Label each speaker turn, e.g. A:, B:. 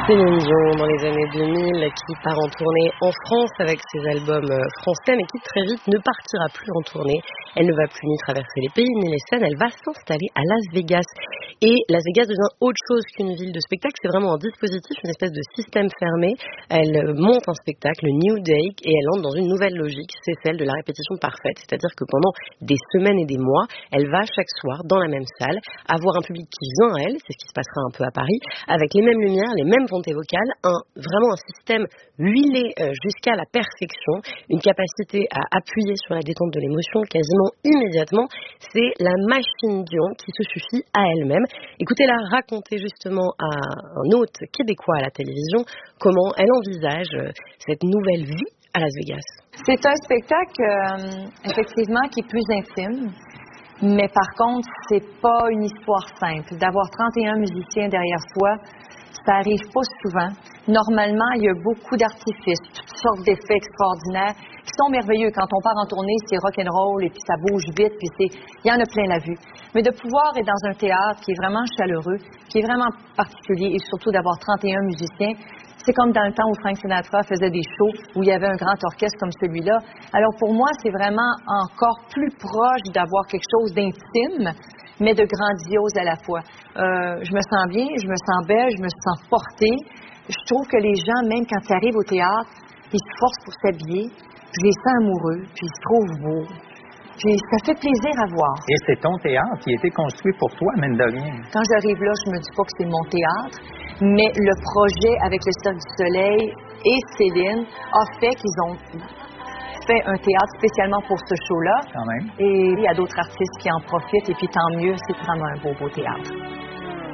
A: Céline Dion, dans les années 2000, qui part en tournée en France avec ses albums français, mais qui très vite ne partira plus en tournée. Elle ne va plus ni traverser les pays ni les scènes, elle va s'installer à Las Vegas. Et Las Vegas devient autre chose qu'une ville de spectacle, c'est vraiment un dispositif, une espèce de système fermé. Elle monte un spectacle, New Day, et elle entre dans une nouvelle logique, c'est celle de la répétition parfaite. C'est-à-dire que pendant des semaines et des mois, elle va chaque soir dans la même salle, avoir un public qui vient à elle, c'est ce qui se passera un peu à Paris, avec les mêmes lumières, les mêmes montées vocales, vraiment un système huilé jusqu'à la perfection, une capacité à appuyer sur la détente de l'émotion quasiment immédiatement. C'est la machine Dion qui se suffit à elle-même. Écoutez-la raconter justement à un hôte québécois à la télévision comment elle envisage cette nouvelle vie à Las Vegas.
B: C'est un spectacle, effectivement, qui est plus intime. Mais par contre, c'est pas une histoire simple. D'avoir 31 musiciens derrière soi, ça arrive pas souvent. Normalement, il y a beaucoup d'artifices, toutes sortes d'effets extraordinaires qui sont merveilleux. Quand on part en tournée, c'est rock'n'roll et puis ça bouge vite, puis il y en a plein la vue. Mais de pouvoir être dans un théâtre qui est vraiment chaleureux, qui est vraiment particulier et surtout d'avoir 31 musiciens, c'est comme dans le temps où Frank Sinatra faisait des shows où il y avait un grand orchestre comme celui-là. Alors pour moi, c'est vraiment encore plus proche d'avoir quelque chose d'intime, mais de grandiose à la fois. Je me sens bien, je me sens belle, je me sens portée. Je trouve que les gens, même quand ils arrivent au théâtre, ils se forcent pour s'habiller, je les sens amoureux, puis ils se trouvent beaux. Puis ça fait plaisir à voir.
C: Et c'est ton théâtre qui a été construit pour toi, mine de rien.
B: Quand j'arrive là, je me dis pas que c'est mon théâtre, mais le projet avec le Cirque du Soleil et Céline a fait qu'ils ont fait un théâtre spécialement pour ce show-là.
C: Quand même.
B: Et il y a d'autres artistes qui en profitent, et puis tant mieux, c'est vraiment un beau théâtre.